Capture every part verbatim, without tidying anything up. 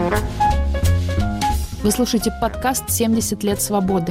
Вы слушаете подкаст «семьдесят лет свободы».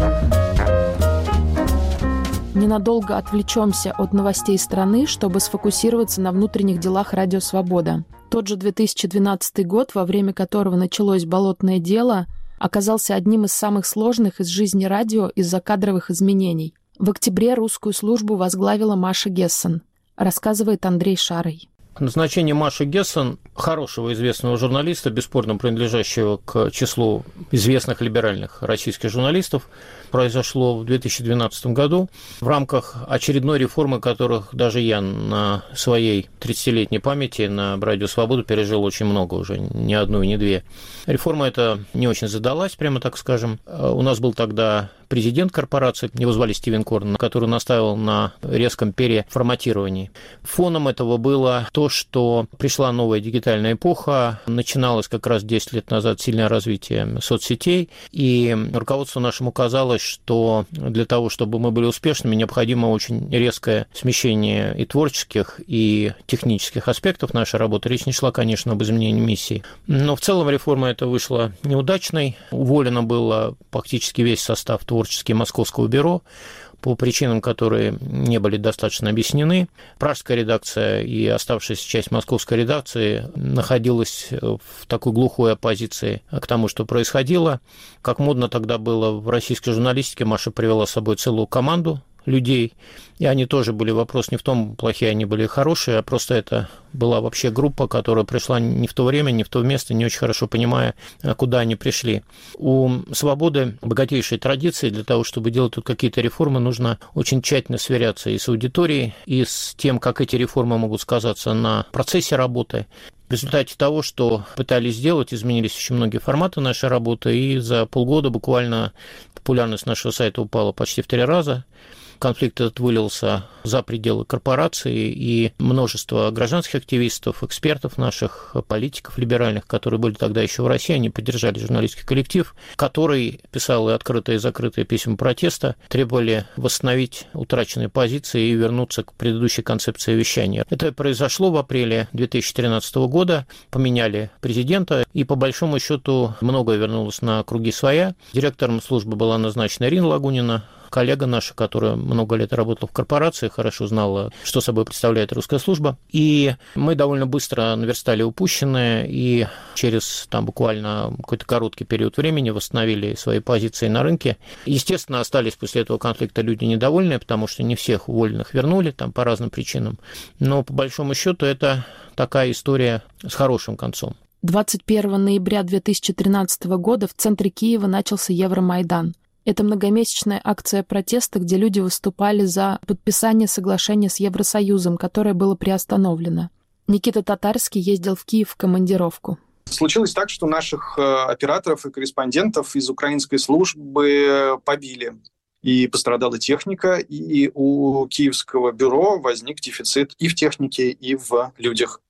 Ненадолго отвлечемся от новостей страны, чтобы сфокусироваться на внутренних делах «Радио Свобода». Тот же две тысячи двенадцатый год, во время которого началось болотное дело, оказался одним из самых сложных из жизни радио из-за кадровых изменений. В октябре русскую службу возглавила Маша Гессен, рассказывает Андрей Шарый. Назначение Маши Гессен, хорошего известного журналиста, бесспорно принадлежащего к числу известных либеральных российских журналистов, произошло в две тысячи двенадцатом году в рамках очередной реформы, которых даже я на своей тридцатилетней памяти на Радио Свободу пережил очень много уже, не одну и не две. Реформа эта не очень задалась, прямо так скажем. У нас был тогда президент корпорации, его звали Стивен Корн, который настаивал на резком переформатировании. Фоном этого было то, что пришла новая дигитальная эпоха, начиналось как раз десять лет назад сильное развитие соцсетей, и руководство нашему казалось, что для того, чтобы мы были успешными, необходимо очень резкое смещение и творческих, и технических аспектов нашей работы. Речь не шла, конечно, об изменении миссии. Но в целом реформа эта вышла неудачной. Уволено было практически весь состав творческий Московского бюро по причинам, которые не были достаточно объяснены. Пражская редакция и оставшаяся часть московской редакции находилась в такой глухой оппозиции к тому, что происходило. Как модно тогда было в российской журналистике, Маша привела с собой целую команду людей, и они тоже были, вопрос не в том, плохие они были, хорошие, а просто это была вообще группа, которая пришла не в то время, не в то место, не очень хорошо понимая, куда они пришли. У «Свободы» богатейшие традиции. Для того, чтобы делать тут какие-то реформы, нужно очень тщательно сверяться и с аудиторией, и с тем, как эти реформы могут сказаться на процессе работы. В результате того, что пытались сделать, изменились очень многие форматы нашей работы, и за полгода буквально популярность нашего сайта упала почти в три раза. Конфликт этот вылился за пределы корпорации, и множество гражданских активистов, экспертов наших, политиков либеральных, которые были тогда еще в России, они поддержали журналистский коллектив, который писал и открытые, и закрытые письма протеста, требовали восстановить утраченные позиции и вернуться к предыдущей концепции вещания. Это произошло в апреле две тысячи тринадцатого года, поменяли президента, и по большому счету многое вернулось на круги своя. Директором службы была назначена Ирина Лагунина, коллега наша, которая много лет работала в корпорации, хорошо знала, что собой представляет русская служба. И мы довольно быстро наверстали упущенное, и через там, буквально какой-то короткий период времени восстановили свои позиции на рынке. Естественно, остались после этого конфликта люди недовольные, потому что не всех уволенных вернули там, по разным причинам. Но по большому счету это такая история с хорошим концом. двадцать первого ноября две тысячи тринадцатого года в центре Киева начался Евромайдан. Это многомесячная акция протеста, где люди выступали за подписание соглашения с Евросоюзом, которое было приостановлено. Никита Татарский ездил в Киев в командировку. Случилось так, что наших операторов и корреспондентов из украинской службы побили. И пострадала техника, и у киевского бюро возник дефицит и в технике, и в людях.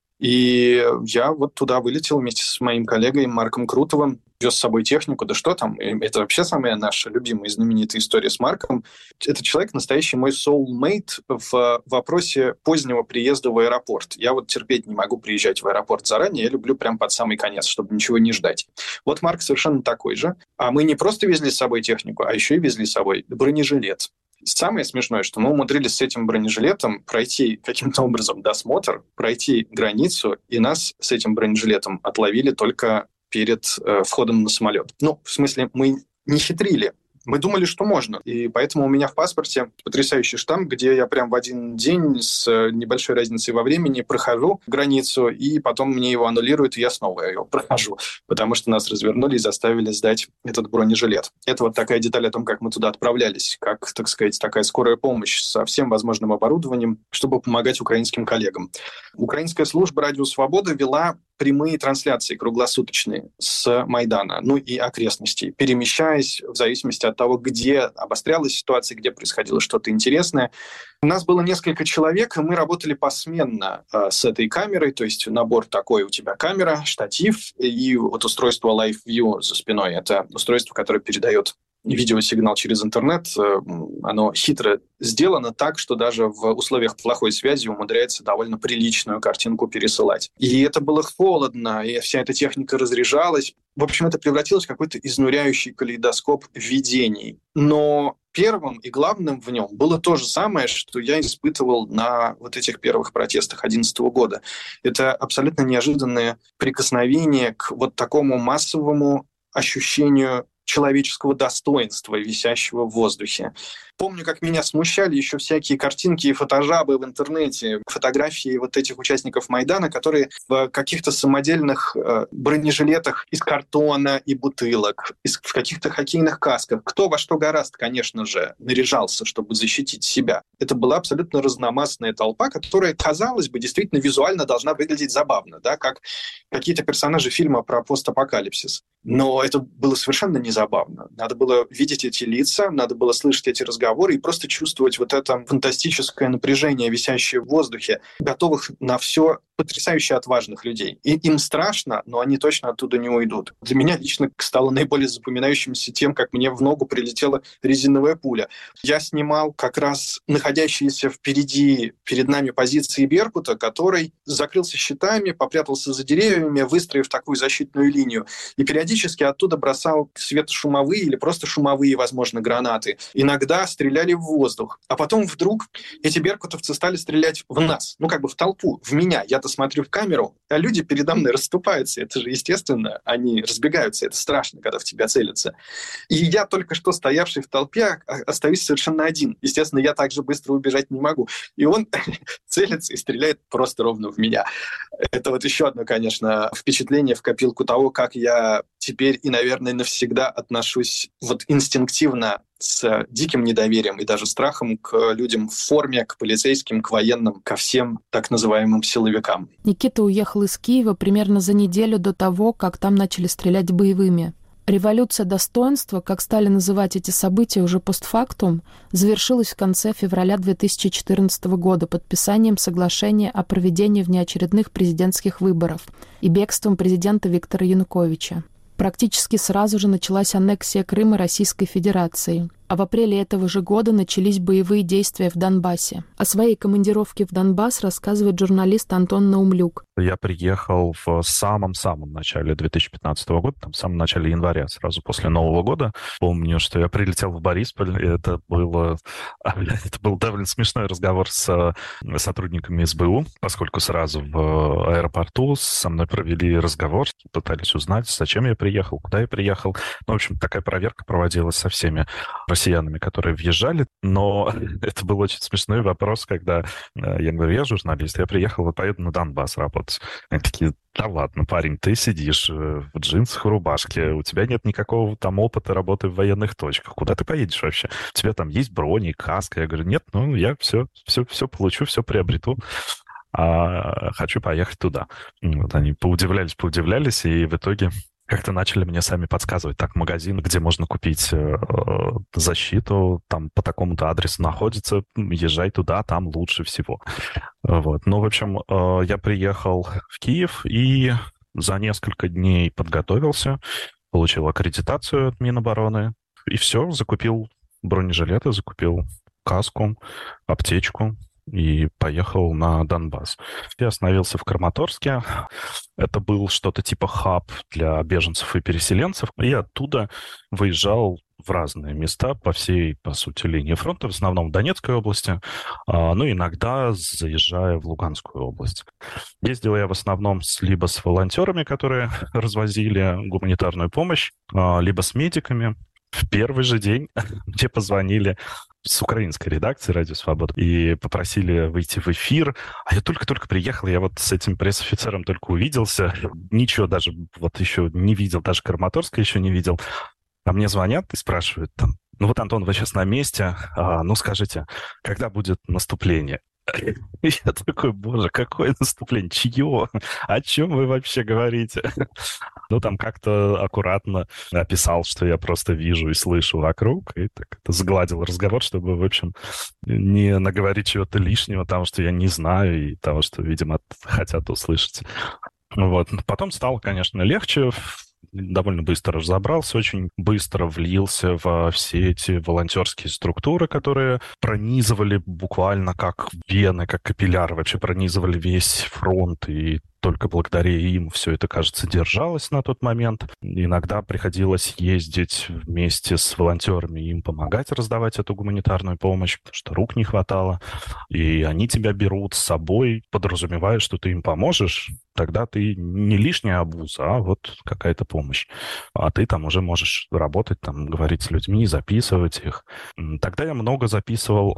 И я вот туда вылетел вместе с моим коллегой Марком Крутовым, вез с собой технику, да что там, это вообще самая наша любимая и знаменитая история с Марком. Это человек, настоящий мой soulmate в вопросе позднего приезда в аэропорт. Я вот терпеть не могу приезжать в аэропорт заранее, я люблю прям под самый конец, чтобы ничего не ждать. Вот Марк совершенно такой же. А мы не просто везли с собой технику, а еще и везли с собой бронежилет. Самое смешное, что мы умудрились с этим бронежилетом пройти каким-то образом досмотр, пройти границу, и нас с этим бронежилетом отловили только перед э, входом на самолет. Ну, в смысле, мы не хитрили. Мы думали, что можно. И поэтому у меня в паспорте потрясающий штамп, где я прям в один день с небольшой разницей во времени прохожу границу, и потом мне его аннулируют, и я снова его прохожу, потому что нас развернули и заставили сдать этот бронежилет. Это вот такая деталь о том, как мы туда отправлялись, как, так сказать, такая скорая помощь со всем возможным оборудованием, чтобы помогать украинским коллегам. Украинская служба «Радио Свобода» вела прямые трансляции круглосуточные с Майдана, ну и окрестностей, перемещаясь в зависимости от того, где обострялась ситуация, где происходило что-то интересное. У нас было несколько человек, и мы работали посменно э, с этой камерой, то есть набор такой: у тебя камера, штатив и вот устройство Live View за спиной. Это устройство, которое передает видеосигнал через интернет, оно хитро сделано так, что даже в условиях плохой связи умудряется довольно приличную картинку пересылать. И это было холодно, и вся эта техника разряжалась. В общем, это превратилось в какой-то изнуряющий калейдоскоп видений. Но первым и главным в нем было то же самое, что я испытывал на вот этих первых протестах две тысячи одиннадцатого года. Это абсолютно неожиданное прикосновение к вот такому массовому ощущению человеческого достоинства, висящего в воздухе. Помню, как меня смущали еще всякие картинки и фотожабы в интернете, фотографии вот этих участников Майдана, которые в каких-то самодельных э, бронежилетах из картона и бутылок, из, в каких-то хоккейных касках. Кто во что гораст, конечно же, наряжался, чтобы защитить себя. Это была абсолютно разномастная толпа, которая, казалось бы, действительно визуально должна выглядеть забавно, да, как какие-то персонажи фильма про постапокалипсис. Но это было совершенно незабавно. Надо было видеть эти лица, надо было слышать эти разговоры и просто чувствовать вот это фантастическое напряжение, висящее в воздухе, готовых на все, потрясающе отважных людей. И им страшно, но они точно оттуда не уйдут. Для меня лично стало наиболее запоминающимся тем, как мне в ногу прилетела резиновая пуля. Я снимал как раз находящиеся впереди, перед нами позиции Беркута, который закрылся щитами, попрятался за деревьями, выстроив такую защитную линию, и периодически оттуда бросал светошумовые или просто шумовые, возможно, гранаты. Иногда стреляли в воздух. А потом вдруг эти беркутовцы стали стрелять в нас, ну как бы в толпу, в меня. Я-то смотрю в камеру, а люди передо мной расступаются. Это же естественно, они разбегаются. Это страшно, когда в тебя целятся. И я, только что стоявший в толпе, остаюсь совершенно один. Естественно, я так же быстро убежать не могу. И он целится и стреляет просто ровно в меня. Это вот еще одно, конечно, впечатление в копилку того, как я теперь и, наверное, навсегда отношусь вот инстинктивно с диким недоверием и даже страхом к людям в форме, к полицейским, к военным, ко всем так называемым силовикам. Никита уехал из Киева примерно за неделю до того, как там начали стрелять боевыми. Революция достоинства, как стали называть эти события уже постфактум, завершилась в конце февраля две тысячи четырнадцатого года подписанием соглашения о проведении внеочередных президентских выборов и бегством президента Виктора Януковича. Практически сразу же началась аннексия Крыма Российской Федерацией. А в апреле этого же года начались боевые действия в Донбассе. О своей командировке в Донбасс рассказывает журналист Антон Наумлюк. Я приехал в самом-самом начале две тысячи пятнадцатого года, там, в самом начале января, сразу после Нового года. Помню, что я прилетел в Борисполь, и это было, это был довольно смешной разговор с сотрудниками эс бэ у, поскольку сразу в аэропорту со мной провели разговор, пытались узнать, зачем я приехал, куда я приехал. Ну, в общем, такая проверка проводилась со всеми россиянами, которые въезжали, но это был очень смешной вопрос, когда я говорю, я журналист, я приехал, вот поеду на Донбасс работать. Они такие, да ладно, парень, ты сидишь в джинсах, в рубашке, у тебя нет никакого там опыта работы в военных точках, куда ты поедешь вообще? У тебя там есть брони, каска? Я говорю, нет, ну я все, все, все получу, все приобрету. А хочу поехать туда. Вот они поудивлялись, поудивлялись, и в итоге как-то начали мне сами подсказывать. Так, магазин, где можно купить э, защиту, там по такому-то адресу находится, езжай туда, там лучше всего. Вот. Ну, в общем, э, я приехал в Киев и за несколько дней подготовился, получил аккредитацию от Минобороны, и все, закупил бронежилеты, закупил каску, аптечку, и поехал на Донбасс. Я остановился в Краматорске. Это был что-то типа хаб для беженцев и переселенцев. И оттуда выезжал в разные места по всей, по сути, линии фронта, в основном в Донецкой области, ну, иногда заезжая в Луганскую область. Ездил я в основном с, либо с волонтерами, которые развозили гуманитарную помощь, либо с медиками. В первый же день мне позвонили с украинской редакции «Радио Свобода» и попросили выйти в эфир. А я только-только приехал, я вот с этим пресс-офицером только увиделся, ничего даже вот еще не видел, даже Краматорска еще не видел. А мне звонят и спрашивают там, ну вот, Антон, вы сейчас на месте, а, ну скажите, когда будет наступление? И я такой, боже, какое наступление, чье? О чем вы вообще говорите? Ну, там как-то аккуратно описал, что я просто вижу и слышу вокруг, и так это сгладил разговор, чтобы, в общем, не наговорить чего-то лишнего, того, что я не знаю, и того, что, видимо, хотят услышать. Вот. Потом стало, конечно, легче. довольно быстро разобрался, очень быстро влился во все эти волонтерские структуры, которые пронизывали буквально как вены, как капилляры, вообще пронизывали весь фронт, и только благодаря им все это, кажется, держалось на тот момент. Иногда приходилось ездить вместе с волонтерами, им помогать раздавать эту гуманитарную помощь, потому что рук не хватало. И они тебя берут с собой, подразумевая, что ты им поможешь, тогда ты не лишняя обуза, а вот какая-то помощь. А ты там уже можешь работать, там, говорить с людьми, записывать их. Тогда я много записывал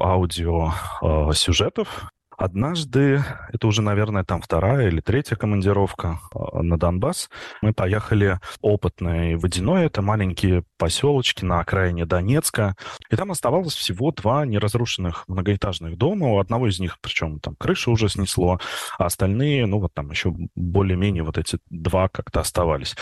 аудиосюжетов. Однажды, это уже, наверное, там вторая или третья командировка на Донбасс, мы поехали опытное Водяное, это маленькие поселочки на окраине Донецка, и там оставалось всего два неразрушенных многоэтажных дома, у одного из них, причем там крышу уже снесло, а остальные, ну вот там еще более-менее вот эти два как-то оставались.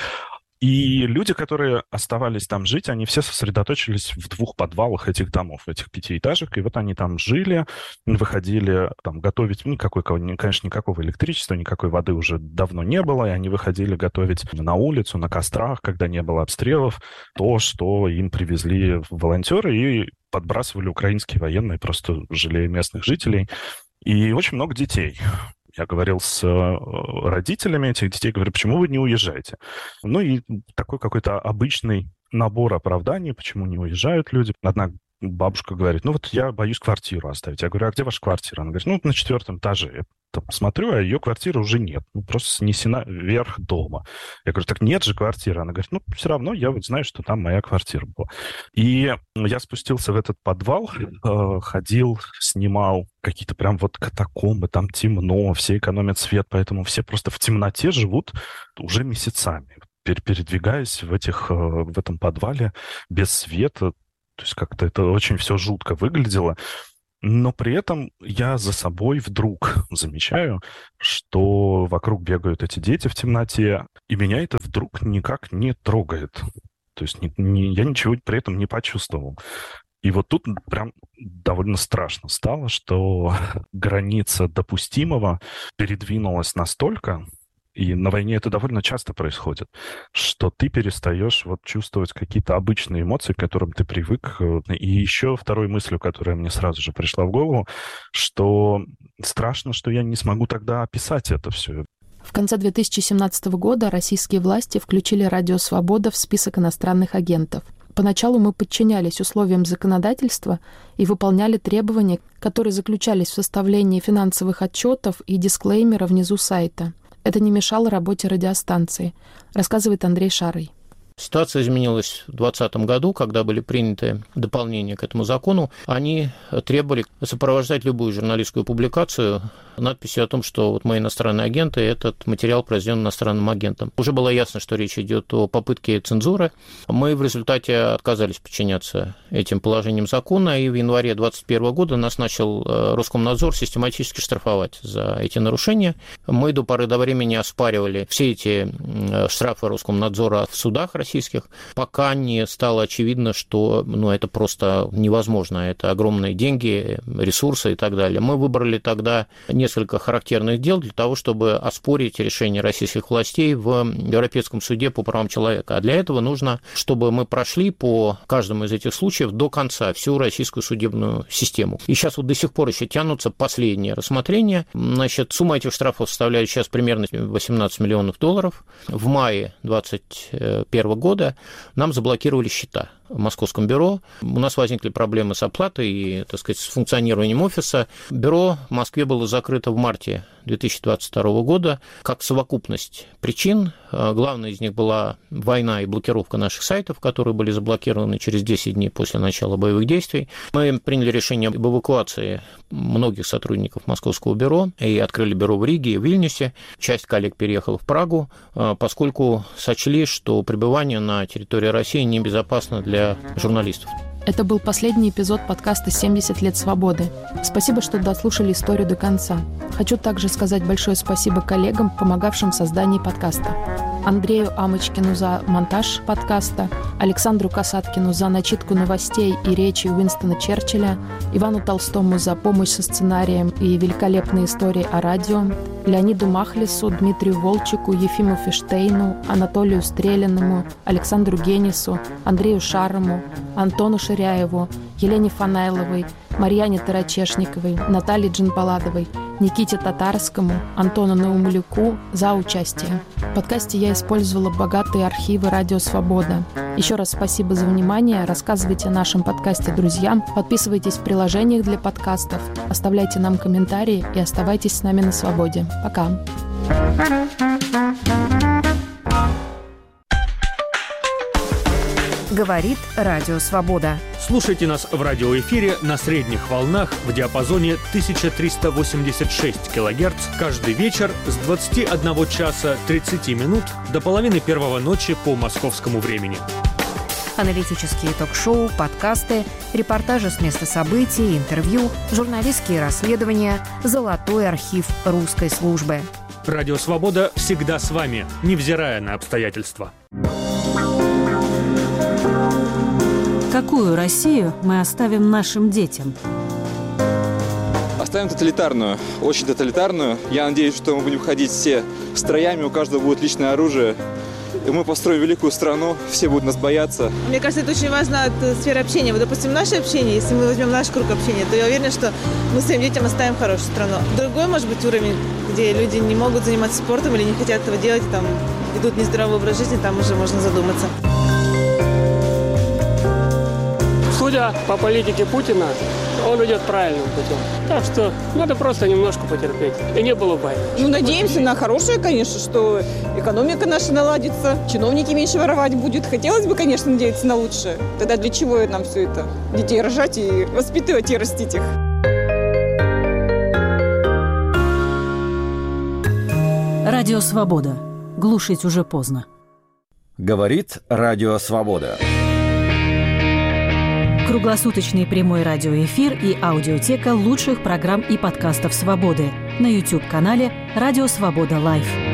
И люди, которые оставались там жить, они все сосредоточились в двух подвалах этих домов, этих пятиэтажек, и вот они там жили, выходили там готовить, никакой, конечно, никакого электричества, никакой воды уже давно не было, и они выходили готовить на улицу, на кострах, когда не было обстрелов, то, что им привезли волонтеры, и подбрасывали украинские военные, просто жалея местных жителей. И очень много детей. Я говорил с родителями этих детей, говорю, почему вы не уезжаете? Ну и такой какой-то обычный набор оправданий, почему не уезжают люди. Одна бабушка говорит, ну вот я боюсь квартиру оставить. Я говорю, а где ваша квартира? Она говорит, ну на четвертом этаже. Я там смотрю, а ее квартиры уже нет. Ну просто снесена вверх дома. Я говорю, так нет же квартиры. Она говорит, ну все равно я вот знаю, что там моя квартира была. И я спустился в этот подвал, э, ходил, снимал какие-то прям вот катакомбы, там темно, все экономят свет, поэтому все просто в темноте живут уже месяцами, передвигаясь в, этих, в этом подвале без света. То есть как-то это очень все жутко выглядело. Но при этом я за собой вдруг замечаю, что вокруг бегают эти дети в темноте, и меня это вдруг никак не трогает. То есть не, не, я ничего при этом не почувствовал. И вот тут прям довольно страшно стало, что граница допустимого передвинулась настолько, и на войне это довольно часто происходит, что ты перестаешь вот чувствовать какие-то обычные эмоции, к которым ты привык. И еще второй мыслью, которая мне сразу же пришла в голову, что страшно, что я не смогу тогда описать это все. В конце две тысячи семнадцатого года российские власти включили «Радио Свобода» в список иностранных агентов. Поначалу мы подчинялись условиям законодательства и выполняли требования, которые заключались в составлении финансовых отчетов и дисклеймера внизу сайта. Это не мешало работе радиостанции, рассказывает Андрей Шарый. Ситуация изменилась в двадцатом году, когда были приняты дополнения к этому закону. Они требовали сопровождать любую журналистскую публикацию надписью о том, что вот мы иностранные агенты, этот материал произведен иностранным агентом. Уже было ясно, что речь идет о попытке цензуры. Мы в результате отказались подчиняться этим положениям закона, и в январе двадцать первого года нас начал Роскомнадзор систематически штрафовать за эти нарушения. Мы до поры до времени оспаривали все эти штрафы Роскомнадзора в судах российских, пока не стало очевидно, что ну, это просто невозможно, это огромные деньги, ресурсы и так далее. Мы выбрали тогда несколько характерных дел для того, чтобы оспорить решение российских властей в Европейском суде по правам человека. А для этого нужно, чтобы мы прошли по каждому из этих случаев до конца всю российскую судебную систему. И сейчас вот до сих пор еще тянутся последние рассмотрения. Значит, сумма этих штрафов составляет сейчас примерно восемнадцать миллионов долларов. В мае двадцать первого года нам заблокировали счета в Московском бюро. У нас возникли проблемы с оплатой и, так сказать, с функционированием офиса. Бюро в Москве было закрыто в марте две тысячи двадцать второго года как совокупность причин. Главной из них была война и блокировка наших сайтов, которые были заблокированы через десять дней после начала боевых действий. Мы приняли решение об эвакуации многих сотрудников Московского бюро и открыли бюро в Риге и в Вильнюсе. Часть коллег переехала в Прагу, поскольку сочли, что пребывание на территории России небезопасно для журналистов. Это был последний эпизод подкаста «семьдесят лет свободы». Спасибо, что дослушали историю до конца. Хочу также сказать большое спасибо коллегам, помогавшим в создании подкаста. Андрею Амочкину за монтаж подкаста, Александру Касаткину за начитку новостей и речи Уинстона Черчилля, Ивану Толстому за помощь со сценарием и великолепные истории о радио, Леониду Махлису, Дмитрию Волчику, Ефиму Фиштейну, Анатолию Стрелянному, Александру Генису, Андрею Шарому, Антону Ширяеву, Елене Фанайловой, Марьяне Тарачешниковой, Наталье Джинпаладовой, Никите Татарскому, Антону Наумлюку за участие. В подкасте я использовала богатые архивы «Радио Свобода». Еще раз спасибо за внимание. Рассказывайте о нашем подкасте друзьям, подписывайтесь в приложениях для подкастов, оставляйте нам комментарии и оставайтесь с нами на свободе. Пока! Говорит Радио Свобода. Слушайте нас в радиоэфире на средних волнах в диапазоне тысяча триста восемьдесят шесть килогерц каждый вечер с двадцати одного часа тридцати минут до половины первого ночи по московскому времени. Аналитические ток-шоу, подкасты, репортажи с места событий, интервью, журналистские расследования, золотой архив русской службы. Радио Свобода всегда с вами, невзирая на обстоятельства. Какую Россию мы оставим нашим детям? Оставим тоталитарную, очень тоталитарную. Я надеюсь, что мы будем ходить все строями, у каждого будет личное оружие. И мы построим великую страну, все будут нас бояться. Мне кажется, это очень важно от сферы общения. Вот, допустим, наше общение, если мы возьмем наш круг общения, то я уверена, что мы своим детям оставим хорошую страну. Другой, может быть, уровень, где люди не могут заниматься спортом или не хотят этого делать, там ведут нездоровый образ жизни, там уже можно задуматься. Судя по политике Путина, он идет правильным путем. Так что надо просто немножко потерпеть. И не было бы. Ну, надеемся на хорошее, конечно, что экономика наша наладится, чиновники меньше воровать будут. Хотелось бы, конечно, надеяться на лучшее. Тогда для чего нам все это? Детей рожать и воспитывать и растить их. Радио Свобода. Глушить уже поздно. Говорит Радио Свобода. Круглосуточный прямой радиоэфир и аудиотека лучших программ и подкастов «Свободы» на YouTube-канале «Радио Свобода Лайв».